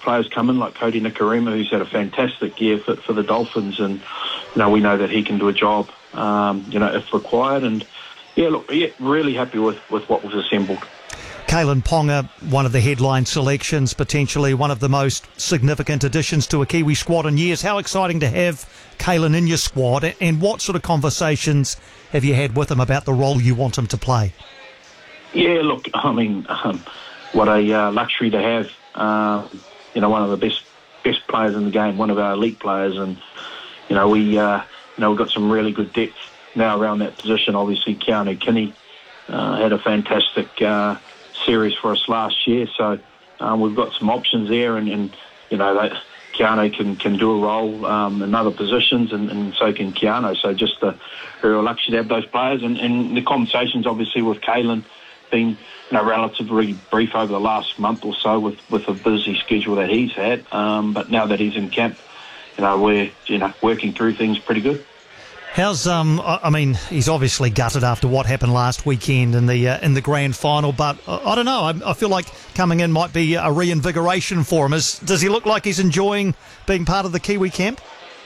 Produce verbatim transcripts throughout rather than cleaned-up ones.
players come in like Kodi Nikorima, who's had a fantastic year for, for the Dolphins, and you know we know that he can do a job, um, you know, if required. And yeah, look, yeah, really happy with, with what was assembled. Kalyn Ponga, one of the headline selections, potentially one of the most significant additions to a Kiwi squad in years. How exciting to have Kalyn in your squad, and what sort of conversations have you had with him about the role you want him to play? Yeah, look, I mean, um, what a uh, luxury to have, uh, you know, one of the best best players in the game, one of our elite players, and, you know, we, uh, you know, we've got some really good depth now around that position. Obviously, Keanu Kinney uh, had a fantastic uh, series for us last year, so um, we've got some options there, and, and you know, that Keanu can, can do a role um, in other positions, and, and so can Keanu. So just a real luxury to have those players, and, and the conversations obviously with Kalyn been, you know, relatively brief over the last month or so with, with a busy schedule that he's had. Um, but now that he's in camp, you know, we're, you know, working through things pretty good. How's um? I mean, he's obviously gutted after what happened last weekend in the uh, in the grand final. But uh, I don't know. I, I feel like coming in might be a reinvigoration for him. Is, does he look like he's enjoying being part of the Kiwi camp?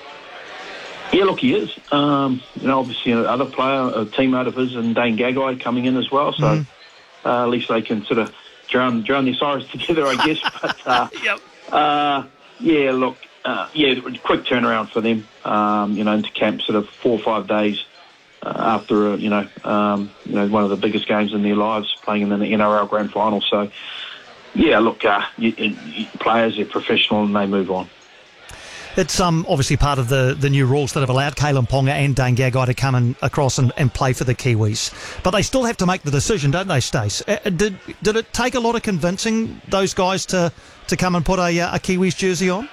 Yeah, look, he is. Um, you know, obviously another player, a teammate of his, and Dane Gagai coming in as well. So mm. uh, at least they can sort of drown drown their sorrows together, I guess. But uh, yep. uh, yeah, look. Uh, yeah, quick turnaround for them, um, you know, into camp sort of four or five days uh, after, uh, you know, um, you know, one of the biggest games in their lives, playing in the N R L Grand Final. So, yeah, look, uh, you, you, players, they're professional and they move on. It's um, obviously part of the, the new rules that have allowed Kalyn Ponga and Dane Gagai to come in, across and, and play for the Kiwis. But they still have to make the decision, don't they, Stace? Uh, did did it take a lot of convincing those guys to, to come and put a, a Kiwis jersey on?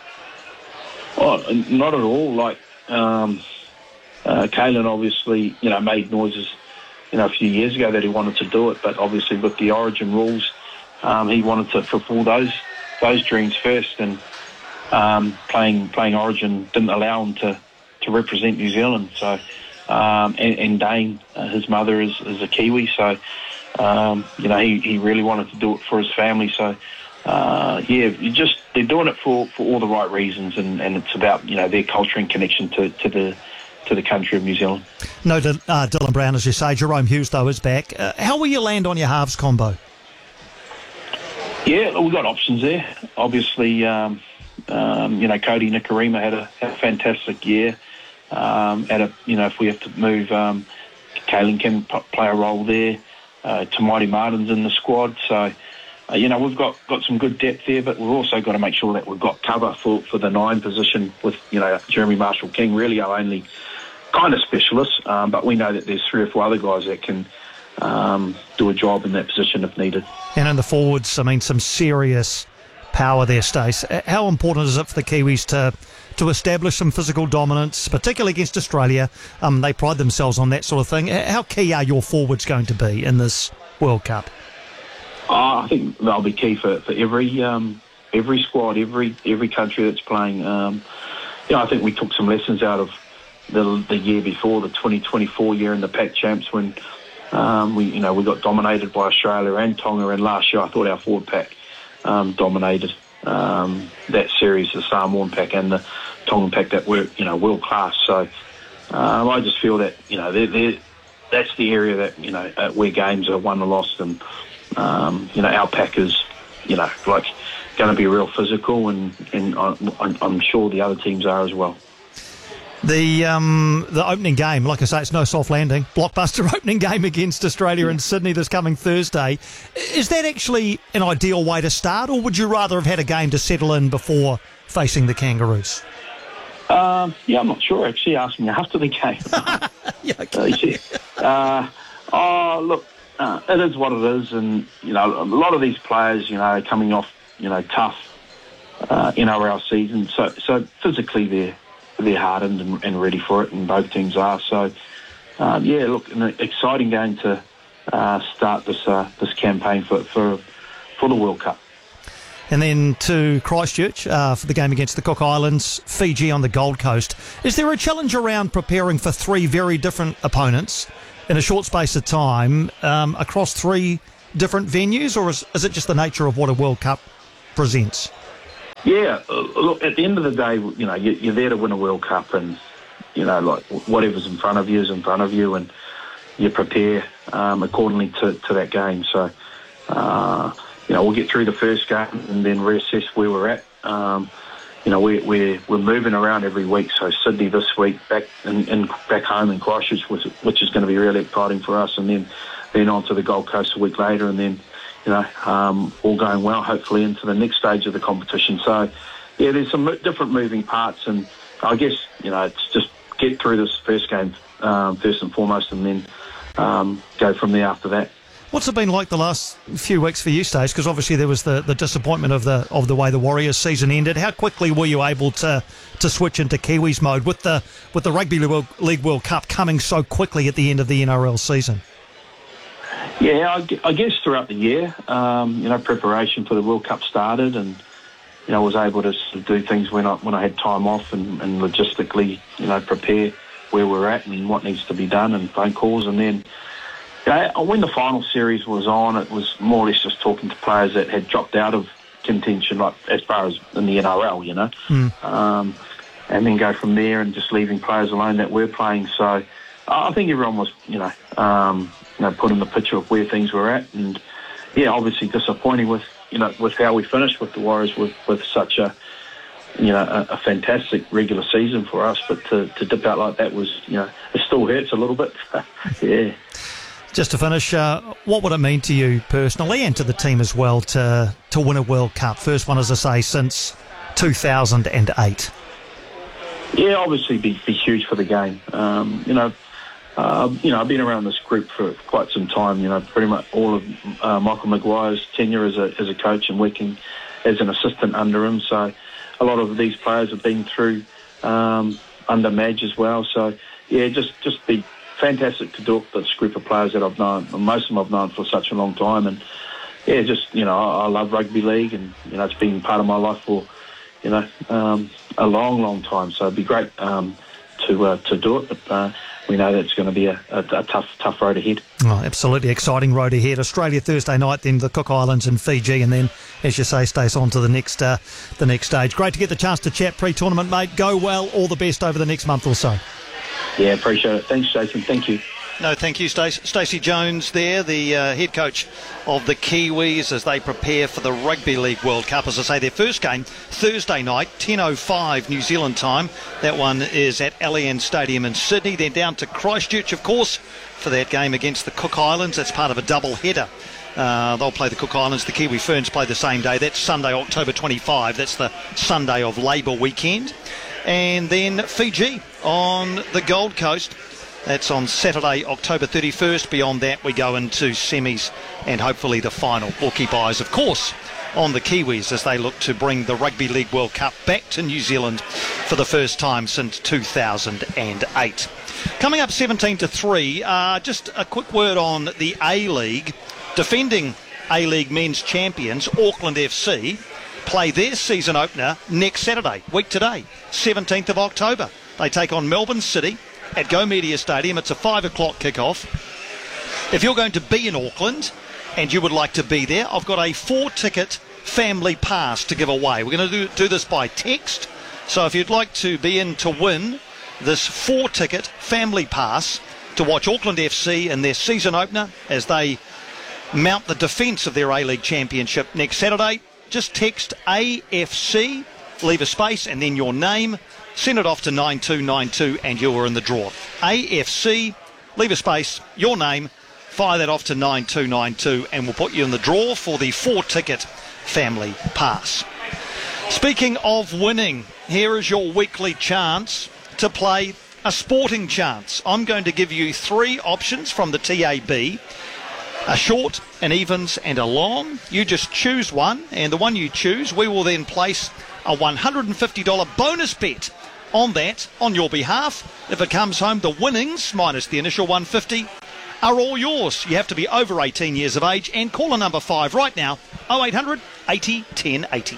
Oh, not at all. Like, um, uh, Kalyn obviously, you know, made noises, you know, a few years ago that he wanted to do it, but obviously with the Origin rules, um, he wanted to fulfil those those dreams first, and um, playing playing Origin didn't allow him to, to represent New Zealand. So, um, and, and Dane, uh, his mother is, is a Kiwi, so um, you know, he, he really wanted to do it for his family. So. Uh, yeah, you just they're doing it for, for all the right reasons, and, and it's about, you know, their culture and connection to, to the to the country of New Zealand. No, uh, Dylan Brown, as you say. Jerome Hughes, though, is back. Uh, how will you land on your halves combo? Yeah, we've got options there. Obviously, um, um, you know, Kodi Nikorima had a, had a fantastic year. Um, at a, you know, if we have to move, um, Kalyn can p- play a role there. Uh, Tamati Martin's in the squad, so. Uh, you know, we've got, got some good depth there, but we've also got to make sure that we've got cover for, for the nine position with, you know, Jeremy Marshall-King, really our only kind of specialist, um, but we know that there's three or four other guys that can um, do a job in that position if needed. And in the forwards, I mean, some serious power there, Stace. How important is it for the Kiwis to to establish some physical dominance, particularly against Australia? Um, they pride themselves on that sort of thing. How key are your forwards going to be in this World Cup? Oh, I think they'll be key for, for every um, every squad, every every country that's playing. Um, you know, I think we took some lessons out of the the year before, the twenty twenty-four year in the Pac Champs, when um, we you know we got dominated by Australia and Tonga. And last year, I thought our forward pack um, dominated um, that series, the Samoan pack and the Tongan pack that were, you know, world class. So um, I just feel that, you know, they're, they're, that's the area that, you know, uh, where games are won or lost. And Um, you know, our pack is, you know, like going to be real physical, and, and I'm, I'm sure the other teams are as well. The um, the opening game, like I say, it's no soft landing. Blockbuster opening game against Australia in Sydney this coming Thursday. Is that actually an ideal way to start, or would you rather have had a game to settle in before facing the Kangaroos? Um, yeah, I'm not sure, actually. Ask me after the game. yeah, okay. uh, oh, look. Uh, it is what it is, and you know, a lot of these players, you know, coming off, you know, tough uh, N R L season, so so physically they're they're hardened and, and ready for it, and both teams are. So, um, yeah, look, an exciting game to uh, start this uh, this campaign for, for for the World Cup. And then to Christchurch uh, for the game against the Cook Islands, Fiji on the Gold Coast. Is there a challenge around preparing for three very different opponents in a short space of time um, across three different venues, or is, is it just the nature of what a World Cup presents? Yeah, uh, look, at the end of the day, you know, you, you're there to win a World Cup, and, you know, like, whatever's in front of you is in front of you, and you prepare um, accordingly to, to that game. So, uh, you know, we'll get through the first game and then reassess where we're at. Um, you know, we, we're we're moving around every week. So Sydney this week, back in, in back home in Christchurch, which, which is going to be really exciting for us, and then then on to the Gold Coast a week later, and then, you know, um, all going well, hopefully into the next stage of the competition. So, yeah, there's some different moving parts, and I guess, you know, it's just get through this first game um, first and foremost, and then um, go from there after that. What's it been like the last few weeks for you, Stace? Because obviously there was the, the disappointment of the of the way the Warriors season ended. How quickly were you able to to switch into Kiwis mode with the with the Rugby League World Cup coming so quickly at the end of the N R L season? Yeah, I, I guess throughout the year, um, you know, preparation for the World Cup started, and, you know, I was able to sort of do things when I when I had time off, and, and logistically, you know, prepare where we're at and what needs to be done, and phone calls. And then, you know, when the final series was on, it was more or less just talking to players that had dropped out of contention, like as far as in the N R L, you know, mm. um, and then go from there, and just leaving players alone that were playing. So I think everyone was, you know, um, you know, put in the picture of where things were at, and yeah, obviously disappointing with, you know, with how we finished with the Warriors with, with such a, you know, a, a fantastic regular season for us, but to, to dip out like that was, you know, it still hurts a little bit. Yeah. Just to finish, uh, what would it mean to you personally and to the team as well to to win a World Cup? First one, as I say, since two thousand eight. Yeah, obviously be, be huge for the game. Um, you know, uh, you know, I've been around this group for quite some time. You know, pretty much all of uh, Michael Maguire's tenure as a as a coach and working as an assistant under him. So a lot of these players have been through um, under Madge as well. So yeah, just just be fantastic to do it with this group of players that I've known. Most of them I've known for such a long time, and yeah, just, you know, I, I love rugby league, and, you know, it's been part of my life for, you know, um, a long, long time. So it'd be great um, to uh, to do it, but uh, we know that it's going to be a, a, a tough, tough road ahead. Oh, absolutely exciting road ahead. Australia Thursday night, then the Cook Islands and Fiji, and then, as you say, stays on to the next uh, the next stage. Great to get the chance to chat pre-tournament, mate. Go well. All the best over the next month or so. Yeah, appreciate it. Thanks, Jason. Thank you. No, thank you, Stacey. Stacey Jones there, the uh, head coach of the Kiwis as they prepare for the Rugby League World Cup. As I say, their first game Thursday night, ten oh five New Zealand time. That one is at Allianz Stadium in Sydney. Then down to Christchurch, of course, for that game against the Cook Islands. That's part of a double header. Uh, they'll play the Cook Islands. The Kiwi Ferns play the same day. That's Sunday, October twenty-fifth. That's the Sunday of Labour weekend. And then Fiji on the Gold Coast. That's on Saturday, October thirty-first. Beyond that, we go into semis and hopefully the final. We'll keep eyes, of course, on the Kiwis as they look to bring the Rugby League World Cup back to New Zealand for the first time since two thousand eight. Coming up seventeen to three, uh, just a quick word on the A-League. Defending A-League men's champions, Auckland F C, play their season opener next Saturday, week today, seventeenth of October. They take on Melbourne City at Go Media Stadium. It's a five o'clock kickoff. If you're going to be in Auckland and you would like to be there, I've got a four-ticket family pass to give away. We're going to do, do this by text. So if you'd like to be in to win this four-ticket family pass to watch Auckland F C in their season opener as they mount the defence of their A-League championship next Saturday, just text A F C, leave a space and then your name. Send it off to nine two nine two and you are in the draw. A F C, leave a space, your name, fire that off to nine two nine two and we'll put you in the draw for the four-ticket family pass. Speaking of winning, here is your weekly chance to play a sporting chance. I'm going to give you three options from the T A B. A short, an evens and a long. You just choose one, and the one you choose, we will then place a one hundred fifty dollars bonus bet on that on your behalf. If it comes home, the winnings, minus the initial one hundred fifty dollars, are all yours. You have to be over eighteen years of age and caller number five right now, oh eight hundred eighty ten eighty.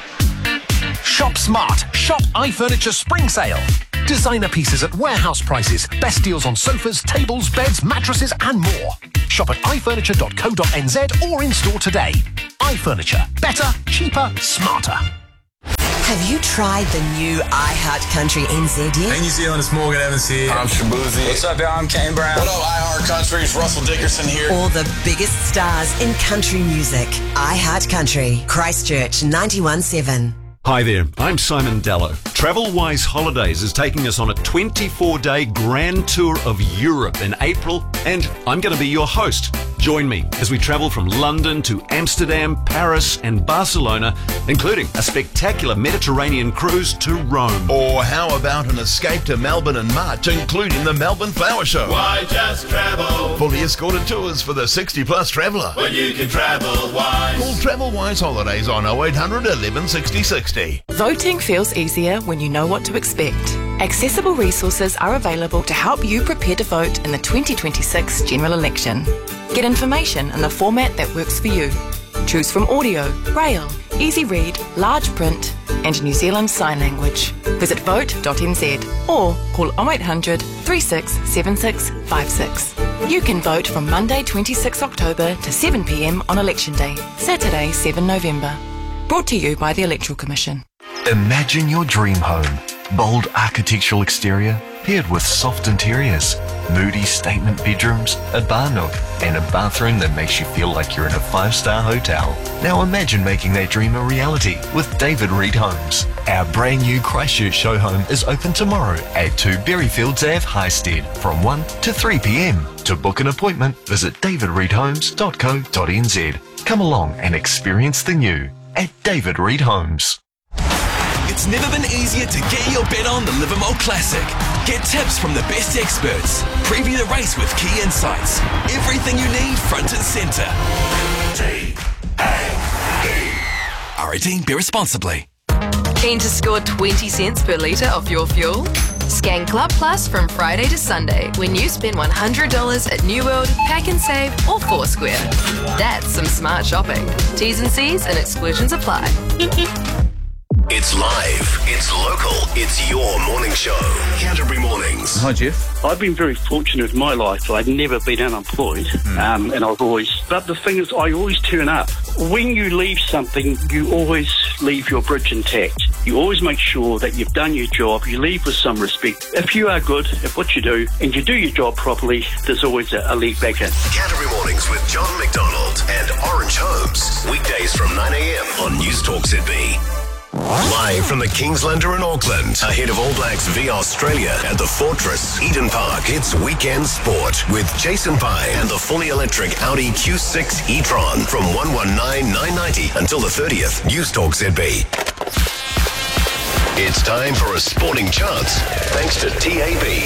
Shop smart. Shop iFurniture Spring Sale. Designer pieces at warehouse prices. Best deals on sofas, tables, beds, mattresses and more. Shop at i furniture dot co dot n z or in store today. iFurniture. Better, cheaper, smarter. Have you tried the new iHeart Country N Z yet? Hey New Zealand, it's Morgan Evans here. I'm Shabuzi. What's up, y'all? I'm Kane Brown. What up, iHeart Country? It's Russell Dickerson here. All the biggest stars in country music. iHeart Country, Christchurch ninety-one point seven. Hi there, I'm Simon Dallow. TravelWise Holidays is taking us on a twenty-four day grand tour of Europe in April, and I'm going to be your host. Join me as we travel from London to Amsterdam, Paris and Barcelona, including a spectacular Mediterranean cruise to Rome. Or how about an escape to Melbourne in March, including the Melbourne Flower Show? Why just travel? Fully escorted tours for the sixty plus traveller. When you can travel wise. Call TravelWise Holidays on oh eight hundred eleven sixty sixty. Voting feels easier when you know what to expect. Accessible resources are available to help you prepare to vote in the twenty twenty-six general election. Get information in the format that works for you. Choose from audio, braille, easy read, large print and New Zealand Sign Language. Visit vote dot n z or call oh eight hundred, three six seven six five six. You can vote from Monday twenty-sixth October to seven p m on Election Day, Saturday seventh November. Brought to you by the Electoral Commission. Imagine your dream home. Bold architectural exterior paired with soft interiors, moody statement bedrooms, a bar nook, and a bathroom that makes you feel like you're in a five-star hotel. Now imagine making that dream a reality with David Reed Homes. Our brand new Christchurch show home is open tomorrow at two Berryfields Ave, Highstead from one to three p m. To book an appointment, visit david reed homes dot co dot n z. Come along and experience the new at David Reed Homes. It's never been easier to get your bet on the Livermore Classic. Get tips from the best experts. Preview the race with key insights. Everything you need front and centre. T A B. R eighteen, be responsibly. Keen to score twenty cents per litre off your fuel? Scan Club Plus from Friday to Sunday when you spend one hundred dollars at New World, Pack and Save or Foursquare. That's some smart shopping. T's and C's and exclusions apply. It's live, it's local, it's your morning show. Canterbury Mornings. Hi, Jeff. I've been very fortunate in my life. I've never been unemployed, mm. um, and I've always... But the thing is, I always turn up. When you leave something, you always leave your bridge intact. You always make sure that you've done your job, you leave with some respect. If you are good at what you do, and you do your job properly, there's always a, a leg back in. Canterbury Mornings with John McDonald and Orange Holmes. Weekdays from nine a m on News Talk Z B. Live from the Kingslander in Auckland, ahead of All Blacks v Australia at the Fortress, Eden Park, it's Weekend Sport with Jason Pye and the fully electric Audi Q six e-tron from one hundred nineteen thousand nine hundred ninety until the thirtieth. News Talk Z B. It's time for a sporting chance, thanks to T A B.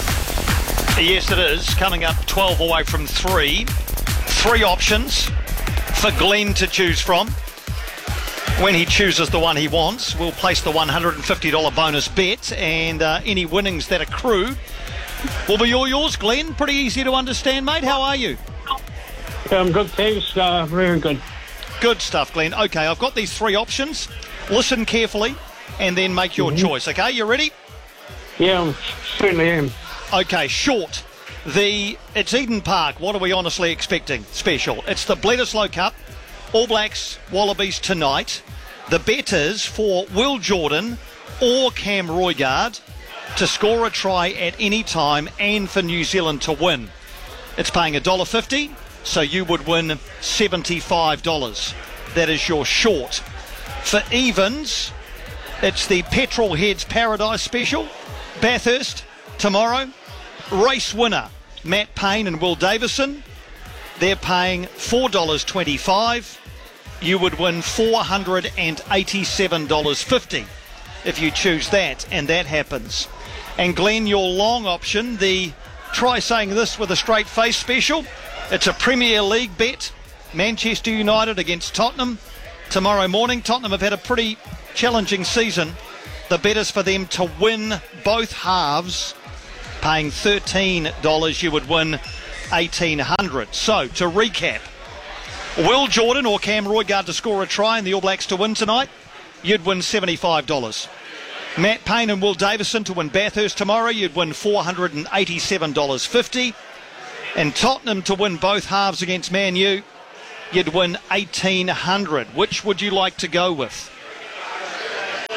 Yes, it is. Coming up twelve away from three. Three options for Glenn to choose from. When he chooses the one he wants, we'll place the one hundred fifty dollars bonus bet, and uh, any winnings that accrue will be all yours, Glenn. Pretty easy to understand, mate. How are you? I'm good, thanks. Uh, very good. Good stuff, Glenn. Okay, I've got these three options. Listen carefully and then make your mm-hmm. choice, okay? You ready? Yeah, I certainly am. Okay, short. The It's Eden Park. What are we honestly expecting? Special. It's the Bledisloe Cup. All Blacks Wallabies tonight. The bet is for Will Jordan or Cam Roigard to score a try at any time and for New Zealand to win. It's paying one dollar fifty, so you would win seventy-five dollars. That is your short. For evens, it's the Petrol Heads Paradise Special. Bathurst tomorrow. Race winner Matt Payne and Will Davison. They're paying four dollars twenty-five. You would win four hundred eighty-seven dollars fifty if you choose that, and that happens. And Glenn, your long option, the try saying this with a straight face special. It's a Premier League bet. Manchester United against Tottenham tomorrow morning. Tottenham have had a pretty challenging season. The bet is for them to win both halves, paying thirteen dollars. You would win eighteen hundred dollars. So, to recap, Will Jordan or Cam Roigard to score a try and the All Blacks to win tonight, you'd win seventy-five dollars. Matt Payne and Will Davison to win Bathurst tomorrow, you'd win four hundred eighty-seven dollars fifty. And Tottenham to win both halves against Man U, you'd win eighteen hundred dollars. Which would you like to go with?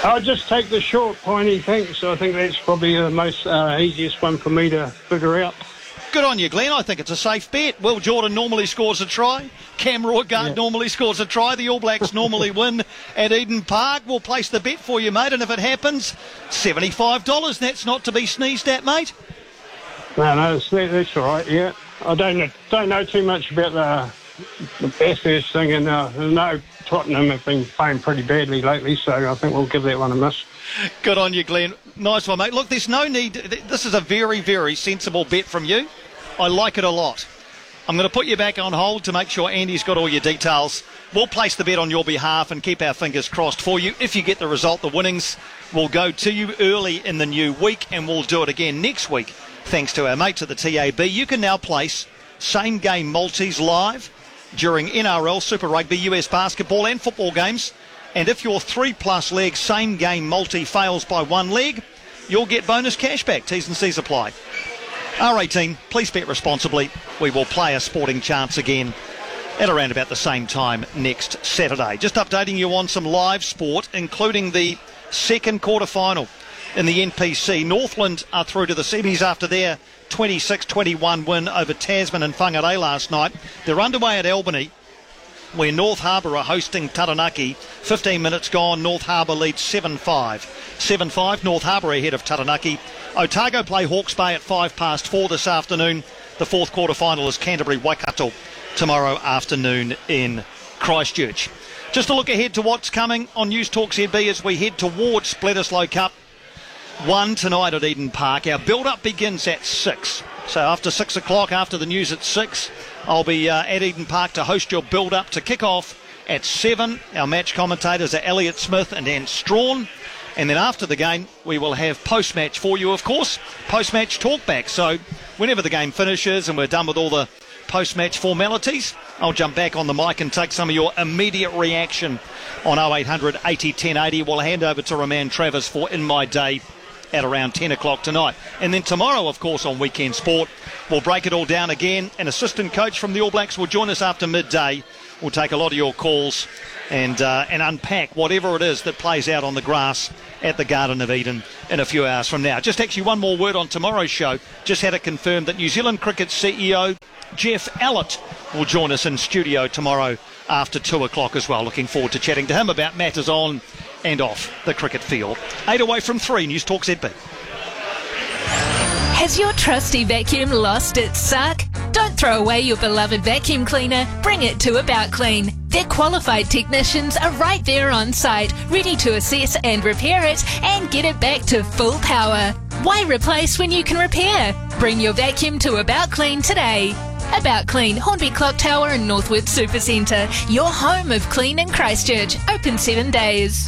I'll just take the short pointy thing, so I think that's probably the most uh, easiest one for me to figure out. Good on you, Glenn. I think it's a safe bet. Will Jordan normally scores a try. Cam Roygaard yeah. normally scores a try. The All Blacks normally win at Eden Park. We'll place the bet for you, mate, and if it happens, seventy-five dollars. That's not to be sneezed at, mate. No, no, that's, that's all right, yeah. I don't, don't know too much about the, the Bathurst thing, and uh, I know Tottenham have been playing pretty badly lately, so I think we'll give that one a miss. Good on you, Glenn. Nice one, mate. Look, there's no need. This is a very, very sensible bet from you. I like it a lot. I'm going to put you back on hold to make sure Andy's got all your details. We'll place the bet on your behalf and keep our fingers crossed for you. If you get the result, the winnings will go to you early in the new week, and we'll do it again next week, thanks to our mates at the T A B. You can now place same-game multis live during N R L, Super Rugby, U S basketball and football games. And if your three-plus leg same-game multi fails by one leg, you'll get bonus cash back. T's and C's apply. R eighteen, please bet responsibly. We will play a sporting chance again at around about the same time next Saturday. Just updating you on some live sport, including the second quarter-final in the N P C. Northland are through to the semis after their twenty-six twenty-one win over Tasman and Whangarei last night. They're underway at Albany, where North Harbour are hosting Taranaki. fifteen minutes gone, North Harbour leads seven five. seven five, North Harbour ahead of Taranaki. Otago play Hawke's Bay at five past four this afternoon. The fourth quarter final is Canterbury Waikato tomorrow afternoon in Christchurch. Just a look ahead to what's coming on News Talk Z B as we head towards Bledisloe Cup one tonight at Eden Park. Our build-up begins at six. So after six o'clock, after the news at six, I'll be uh, at Eden Park to host your build-up to kick off at seven. Our match commentators are Elliot Smith and Anne Strawn. And then after the game, we will have post-match for you, of course. Post-match talkback. So whenever the game finishes and we're done with all the post-match formalities, I'll jump back on the mic and take some of your immediate reaction on oh eight hundred eighty ten eighty. We'll hand over to Roman Travers for In My Day at around ten o'clock tonight. And then tomorrow, of course, on Weekend Sport, we'll break it all down again. An assistant coach from the All Blacks will join us after midday. We'll take a lot of your calls and uh, and unpack whatever it is that plays out on the grass at the Garden of Eden in a few hours from now. Just actually one more word on tomorrow's show. Just had it confirmed that New Zealand Cricket C E O Jeff Allott will join us in studio tomorrow after two o'clock as well. Looking forward to chatting to him about matters on and off the cricket field. Eight away from three, News Talk Z B. Has your trusty vacuum lost its suck? Don't throw away your beloved vacuum cleaner. Bring it to About Clean. Their qualified technicians are right there on site, ready to assess and repair it and get it back to full power. Why replace when you can repair? Bring your vacuum to About Clean today. About Clean, Hornby Clock Tower and Northwood Supercentre. Your home of clean in Christchurch. Open seven days.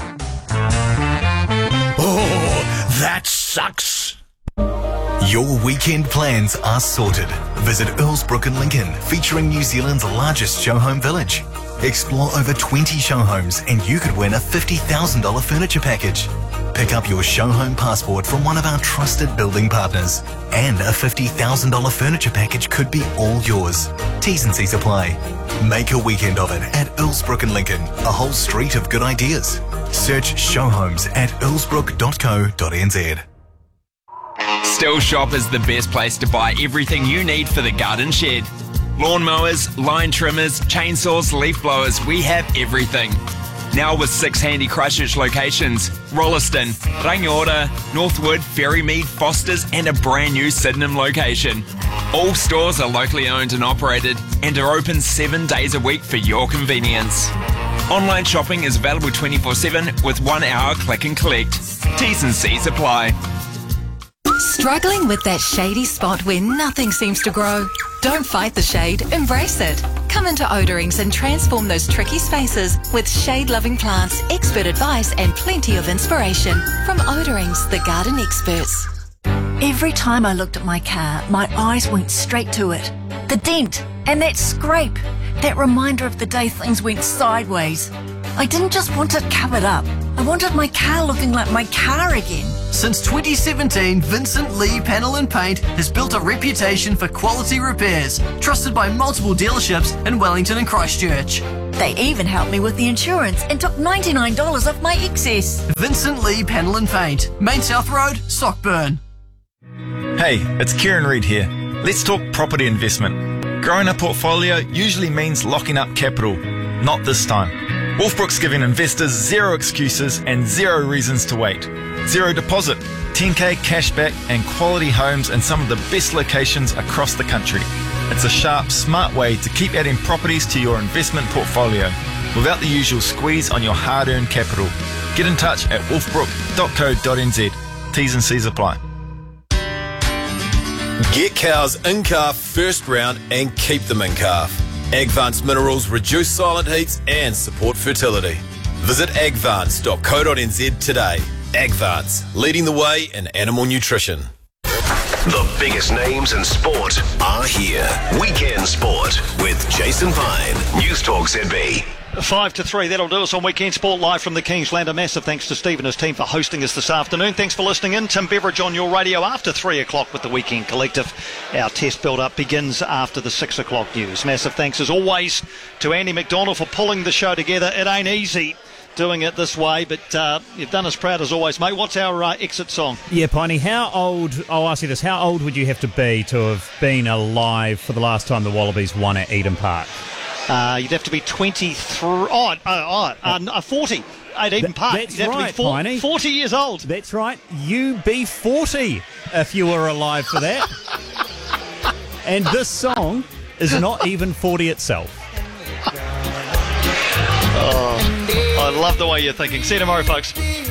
Oh, that sucks. Your weekend plans are sorted. Visit Earlsbrook and Lincoln, featuring New Zealand's largest show home village. Explore over twenty show homes and you could win a fifty thousand dollars furniture package. Pick up your show home passport from one of our trusted building partners. And a fifty thousand dollars furniture package could be all yours. T's and C's apply. Make a weekend of it at Earlsbrook and Lincoln, a whole street of good ideas. Search show homes at earlsbrook dot co dot n z. Still Shop is the best place to buy everything you need for the garden shed. Lawnmowers, line trimmers, chainsaws, leaf blowers, we have everything. Now with six handy Christchurch locations: Rolleston, Rangiora, Northwood, Ferrymead, Fosters and a brand new Sydenham location. All stores are locally owned and operated and are open seven days a week for your convenience. Online shopping is available twenty-four seven with one hour click and collect. T's and C's apply. Struggling with that shady spot where nothing seems to grow? Don't fight the shade, embrace it. Come into Odorings and transform those tricky spaces with shade-loving plants, expert advice and plenty of inspiration. From Odorings, the garden experts. Every time I looked at my car, my eyes went straight to it. The dent and that scrape, that reminder of the day things went sideways. I didn't just want it covered up. I wanted my car looking like my car again. Since twenty seventeen, Vincent Lee Panel and Paint has built a reputation for quality repairs, trusted by multiple dealerships in Wellington and Christchurch. They even helped me with the insurance and took ninety-nine dollars off my excess. Vincent Lee Panel and Paint, Main South Road, Sockburn. Hey, it's Kieran Reid here. Let's talk property investment. Growing a portfolio usually means locking up capital. Not this time. Wolfbrook's giving investors zero excuses and zero reasons to wait. Zero deposit, ten K cashback and quality homes in some of the best locations across the country. It's a sharp, smart way to keep adding properties to your investment portfolio without the usual squeeze on your hard-earned capital. Get in touch at wolfbrook dot co dot n z. T's and C's apply. Get cows in calf first round and keep them in calf. Agvance minerals reduce silent heats and support fertility. Visit agvance dot co dot n z today. Agvance, leading the way in animal nutrition. The biggest names in sport are here. Weekend Sport with Jason Pine. News Talk Z B. Five to three, that'll do us on Weekend Sport live from the Kingsland. A massive thanks to Steve and his team for hosting us this afternoon. Thanks for listening in. Tim Beveridge on your radio after three o'clock with the Weekend Collective. Our test build-up begins after the six o'clock news. Massive thanks as always to Andy McDonald for pulling the show together. It ain't easy doing it this way, but uh, you've done us proud as always, mate. What's our uh, exit song? Yeah, Piney, how old, I'll ask you this, how old would you have to be to have been alive for the last time the Wallabies won at Eden Park? Uh, you'd have to be twenty-three, oh, oh, oh uh, forty at Eden Th- Park. That's you'd have right, to be four, Piney. forty years old. That's right, you be forty if you were alive for that. And this song is not even forty itself. Oh, I love the way you're thinking. See you tomorrow, folks.